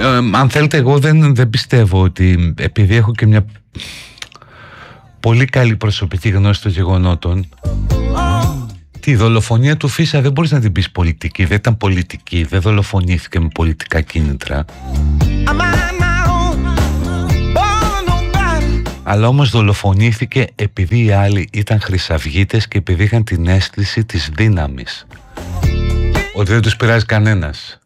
Αν θέλετε, εγώ δεν πιστεύω ότι, επειδή έχω και μια πολύ καλή προσωπική γνώση των γεγονότων, τη δολοφονία του Φίσα δεν μπορείς να την πεις πολιτική. Δεν ήταν πολιτική, δεν δολοφονήθηκε με πολιτικά κίνητρα. Αλλά όμως δολοφονήθηκε επειδή οι άλλοι ήταν χρυσαυγίτες και επειδή είχαν την αίσθηση της δύναμης, ότι δεν τους πειράζει κανένας.